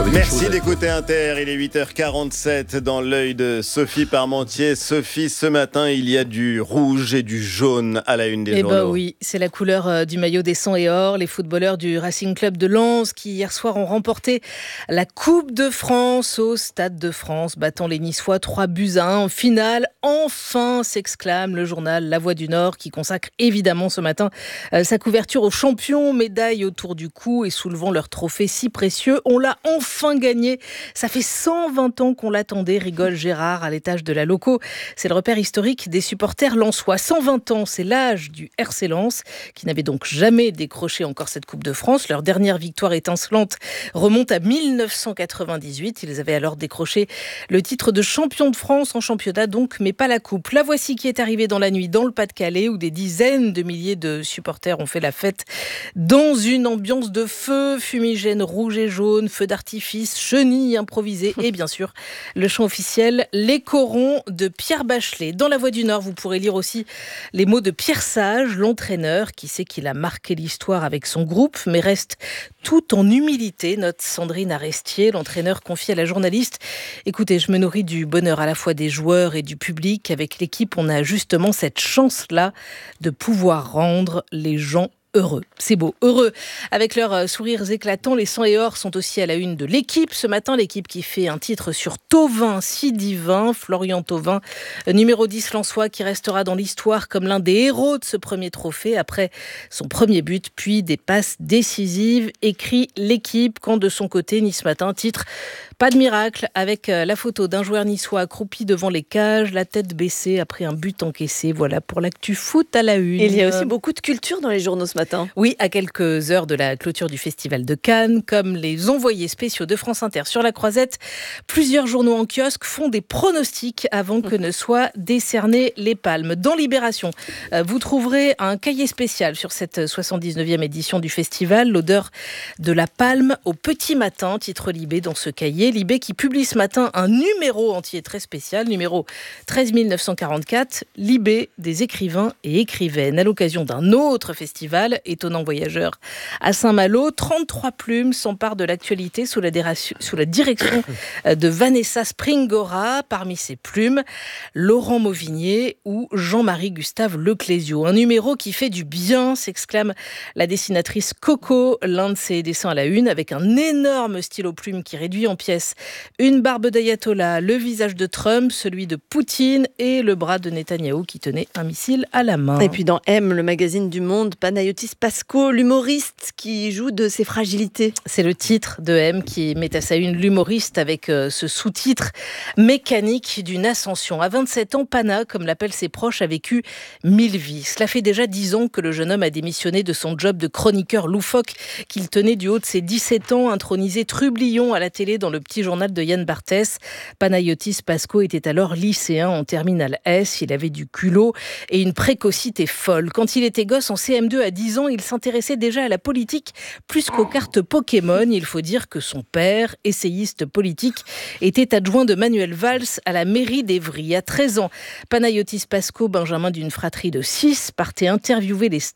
quelque chose. Merci d'écouter Inter, il est 8h47 dans l'œil de Sophie Parmentier. Sophie, ce matin, il y a du rouge et du jaune à la une des journaux. Eh ben oui, c'est la couleur du maillot des 100 et or. Les footballeurs du Racing Club de Lens qui hier soir ont remporté la Coupe de France au Stade de France, battant les Niçois 3-1 en finale. Enfin, s'exclame le journal La Voix du Nord qui consacre évidemment ce matin sa couverture aux champions, médailles autour du cou et soulevant leur trophée si précieux. On l'a enfin gagné. Ça fait 120 ans qu'on l'attendait, rigole Gérard à l'étage de la loco. C'est le repère historique des supporters lensois. 120 ans, c'est l'âge du RC Lens, qui n'avait donc jamais décroché encore cette Coupe de France. Leur dernière victoire étincelante remonte à 1998. Ils avaient alors décroché le titre de champion de France en championnat, donc, mais pas la Coupe. La voici qui est arrivée dans la nuit dans le Pas-de-Calais, où des dizaines de milliers de supporters ont fait la fête dans une ambiance de feu, fumigène rouge et jaune, feu d'artifice, chenilles improvisées et bien sûr le chant officiel, les corons de Pierre Bachelet. Dans La Voix du Nord, vous pourrez lire aussi les mots de Pierre Sage, l'entraîneur qui sait qu'il a marqué l'histoire avec son groupe, mais reste tout en humilité, note Sandrine Arestier, l'entraîneur confie à la journaliste. Écoutez, je me nourris du bonheur à la fois des joueurs et du public. Avec l'équipe, on a justement cette chance-là de pouvoir rendre les gens heureux. C'est beau, heureux. Avec leurs sourires éclatants, les 100 et or sont aussi à la une de l'équipe. Ce matin, l'équipe qui fait un titre sur Thauvin, si divin, Florian Thauvin, numéro 10 lensois, qui restera dans l'histoire comme l'un des héros de ce premier trophée après son premier but, puis des passes décisives, écrit l'équipe. Quand de son côté, Nice Matin titre pas de miracle, avec la photo d'un joueur niçois accroupi devant les cages, la tête baissée après un but encaissé. Voilà pour l'actu foot à la une. Il y a aussi beaucoup de culture dans les journaux ce matin. Oui, à quelques heures de la clôture du Festival de Cannes, comme les envoyés spéciaux de France Inter sur la Croisette, plusieurs journaux en kiosque font des pronostics avant que ne soient décernées les palmes. Dans Libération, vous trouverez un cahier spécial sur cette 79e édition du festival, l'odeur de la palme au petit matin, titre Libé dans ce cahier. Libé qui publie ce matin un numéro entier très spécial, numéro 13 944, Libé des écrivains et écrivaines. À l'occasion d'un autre festival, Étonnant voyageur à Saint-Malo, 33 plumes s'emparent de l'actualité sous la direction de Vanessa Springora. Parmi ces plumes, Laurent Mauvignier ou Jean-Marie Gustave Leclésio. Un numéro qui fait du bien, s'exclame la dessinatrice Coco, l'un de ses dessins à la une, avec un énorme stylo plume qui réduit en pièces une barbe d'ayatollah, le visage de Trump, celui de Poutine et le bras de Netanyahou qui tenait un missile à la main. Et puis dans M, le magazine du Monde, Panayotis Pasco, l'humoriste qui joue de ses fragilités. C'est le titre de M qui met à sa une l'humoriste avec ce sous-titre mécanique d'une ascension. À 27 ans, Pana, comme l'appellent ses proches, a vécu 1000 vies. Cela fait déjà 10 ans que le jeune homme a démissionné de son job de chroniqueur loufoque qu'il tenait du haut de ses 17 ans, intronisé trublion à la télé dans le petit journal de Yann Barthès. Panayotis Pasco était alors lycéen en terminale S. Il avait du culot et une précocité folle. Quand il était gosse en CM2 à 10 ans, il s'intéressait déjà à la politique plus qu'aux cartes Pokémon. Il faut dire que son père, essayiste politique, était adjoint de Manuel Valls à la mairie d'Évry. À 13 ans, Panayotis Pasco, benjamin d'une fratrie de 6, partait interviewer les